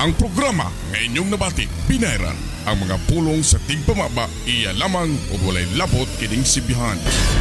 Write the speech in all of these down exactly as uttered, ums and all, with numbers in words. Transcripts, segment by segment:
Ang programa nga inyong nabati, binayran. Ang mga pulong sa tigpamaba, iya lamang o walay labot kining sibihan.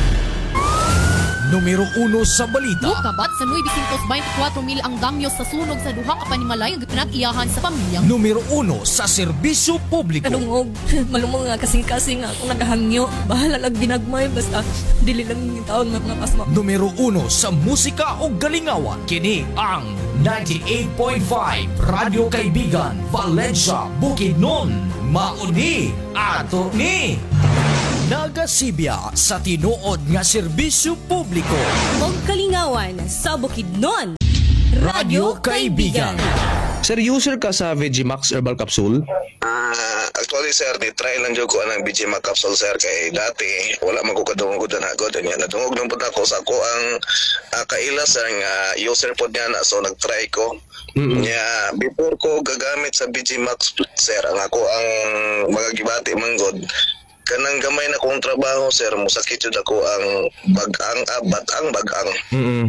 Numero uno sa balita. Mukabat sa nueve twenty-four mil ang damyo sa sunog sa duha ka panimalay nga pinag-iyahan sa pamilya. Numero uno sa serbisyo publiko. Kanungog, malumong nga kasing-kasing nga akong nagahangyo. Bahala lang ginagmay, basta dili lang yung taon mga pasma. Numero uno sa musika o galingawan. Kini ang ninety-eight point five Radio Kaibigan, Valencia, Bukidnon. Mauni, ato ni Nagasibya sa tinuod nga serbisyo publiko. Og kalingawan sa Bukidnon. Radio Kaibigan. Sir, user ka sa Vegimax Herbal Capsule? Uh, actually sir, ni-try lang dyan ko ang Vegimax Capsule sir, kay dati wala man ko kadungog na agad niya. Nadungog lang po ako sa ako ang uh, kailas ang uh, user po niya na, so nag-try ko. Mm-hmm. Yeah, before ko gagamit sa Vegimax sir, ang ako ang magagibati manggod, kanang gamay na kong trabaho sir, musakit yun ako ang bagang, ah, batang bagang. Mm-hmm.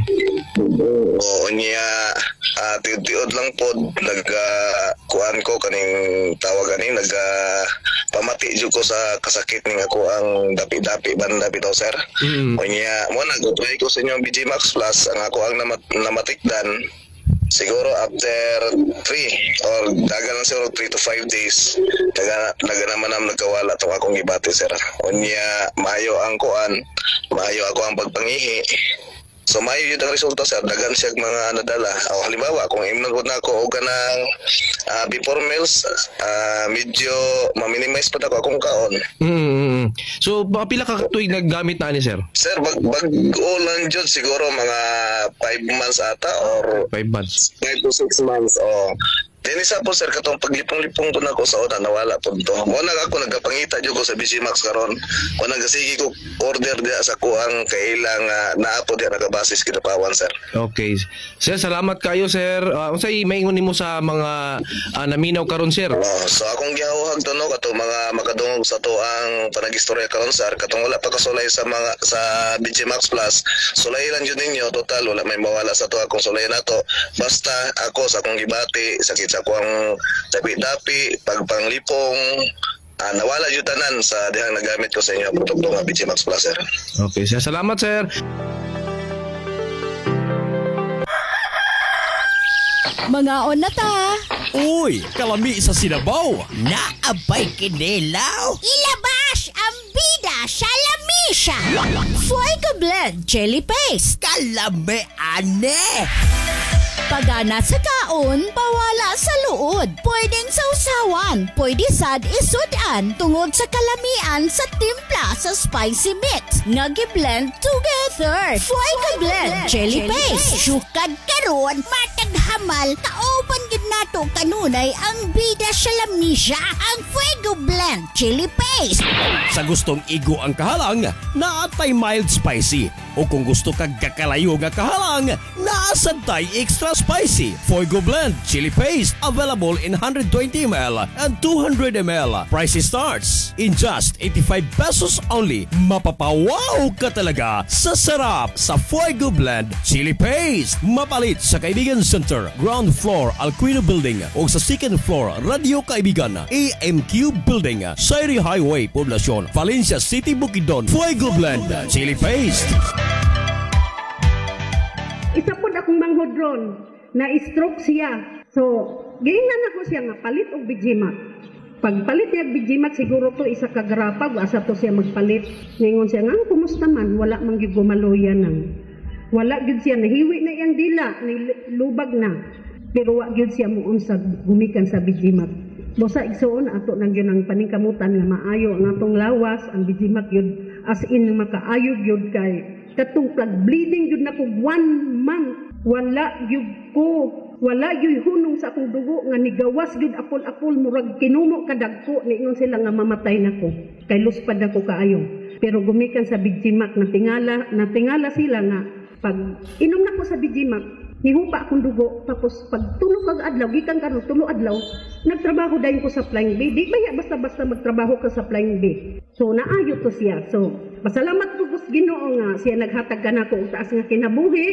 Oo niya, uh, tiod lang po, naga kuan ko kaning tawag ani, naga pamati dyan ko sa kasakit ning ako ang dapi-dapi banda bitaw sir. Mm-hmm. O niya, mo nag-try ko sa inyong Vegimax Plus, ang ako ang namat namatikdan siguro after three or daga lang siguro three to five days daga, daga naman ang nagkawala itong akong gibati sir. Unya maayo ang kuan, maayo ako ang pagpangihi. So maayo yun ang resulta sir, dagan siya mga nadala. O halimbawa kung imnagod na ako o ganang uh, before meals, uh, medyo ma-minimize pa ako akong kaon. Mm-hmm. So mga pila ka tuig naggamit na ni sir? Sir, bag bago lang dyan siguro mga five months ata or five months. five to six months. Oh. Then isa po sir, katong paglipong-lipong po na ako sa una, nawala po ito. Muna ako nagapangita dyan ko sa Vegimax karon. O nagasigi ko order dia sa kuang kailang uh, naapo dia nagabasis kinapawan sir. Okay. Sir, salamat kayo sir. Uh, unsay maingon nimo sa mga uh, naminaw karon sir? Oh, so akong gihahuhag to no, katong mga makadungog sa to ang panagistorya karon sir, katong wala pa kasulay sa mga sa Vegimax Plus. Sulay lang yun ninyo, total wala may mawala sa to akong sulay na to. Basta ako sa akong gibati, sakit sa akong dapi-dapi, pagpanglipong, uh, nawala yung tanan sa dihang nagamit ko sa inyo ang produkto ng Vegimax Plus sir. Okay sir, salamat sir. Mga on na ta. Uy, kalami sa Sinabaw. Naabay kinilaw. Ilabas ang bida sa lamisa. Fuego Blend Chili Paste. Kalami ane. Pagana sa kaon, pawala sa luod. Pwedeng sausawan, pwede sad isudan tungod sa kalamian sa timpla sa spicy mix. Nagi-blend together. Fuego Blend Chili Paste. Sukad karon, matag hamal, kauban gid nato kanunay ang bida sa lamisa, ang Fuego Blend Chili Paste. Sa gustong igo ang kahalang, naatay mild spicy. O kung gusto kag kakalayo nga kahalang, naasantay extra spicy. Fuego Blend Chili Paste available in one hundred twenty milliliters and two hundred milliliters. Price starts in just eighty-five pesos only. Mapapawaw ka talaga sa sarap sa Fuego Blend Chili Paste. Mapalit sa Kaibigan Center, ground floor Alquino Building o sa second floor Radio Kaibigan A M Q Building, Sairi Highway, Poblacion, Valencia City, Bukidnon. Fuego Blend Chili Paste. Isa po akong manghodron na stroke siya. So, giingan ako siya nga palit og Vegimax. Pagpalit niya og Vegimax, siguro to isa ka garapag, asa to siya magpalit. Ngayon siya nga, kumusta man, wala man gyud gumaloya nang. Wala gyud siya, nahiwi na iyang dila, nilubag na. Pero wa gyud siya muon sa gumikan sa Vegimax. Bosa igsoon ato nang yun ang paningkamutan nga maayo ang atong lawas, ang Vegimax yun as in makaayo yun kay katong pag bleeding yun na ko one month. Wala yun ko, wala yun hunong sa akong dugo nga nigawas yun apol-apol murag kinumo kadagko, niingon sila nga mamatay na ko. Kay luspad ako kaayo. Pero gumikan sa Vegimax, natingala, natingala sila nga pag inom na ko sa Vegimax, nihupa akong dugo, tapos pag tulog kag adlaw, gikan karon tulo adlaw, nagtrabaho dayon ko sa Flying Bee. Di baya basta-basta magtrabaho ka sa Flying Bee. So naayo to siya. So pasalamat ko sa Ginoo nga siya naghatag kanako og taas nga kinabuhi.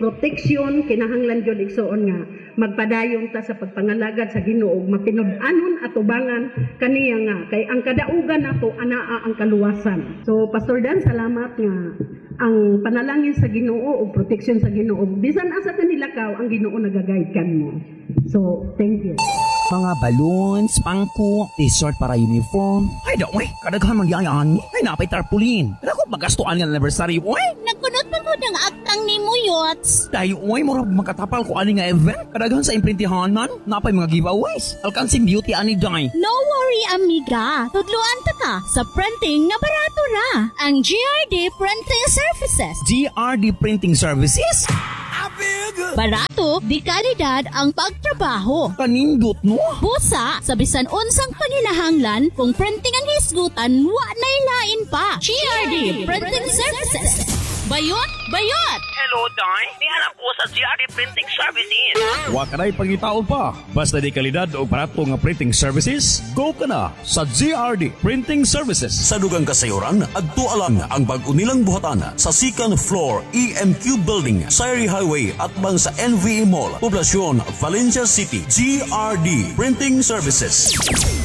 proteksyon kinahanglan jud igsuon nga magpadayon ta sa pagpangalagad sa Ginoo ug mapinud-anon at ubangan kaniya nga kay ang kadaugan nato anaa ang kaluwasan. So Pastor Dan, salamat nga ang panalangin sa Ginoo ug proteksyon sa Ginoo bisan asa kanilakaw ang Ginoo nagaguide kan mo. So thank you. Mga balloons, pangko, t-shirt para uniform. Ay, daw, eh. Kadaghan magyayaan. Ay, napay tarpaulin. Ako magastuan ng anniversary, oy. Nagkunot pa ko ng aktang ni mo, Yots. Dahil, oy, murag makatapal ko ani nga event. Kadaghan sa imprintihan man. Napay mga giveaways. Alkansing beauty ani day. No worry, amiga. Tudluan ta ka sa printing nga barato ra. Ang G R D Printing Services. G R D Printing Services? Barato, di kalidad ang pagtrabaho. Kanindot, no? Busa, sa bisan unsang panginahanglan, kung printing ang hisgutan, wa na'y lain pa. G R D Printing Services. Bayot, bayot! Hello, Day. Nihanap ko sa G R D Printing Services. Wa ka na'y pangitaon pa. Basta di kalidad o barato nga printing services, go ka na sa G R D Printing Services. Sa dugang kasayuran, adto alang ang bag-o nilang buhatan sa second floor E M Q Building, Sayri Highway at bang sa N V A Mall, Poblacion, Valencia City. G R D Printing Services.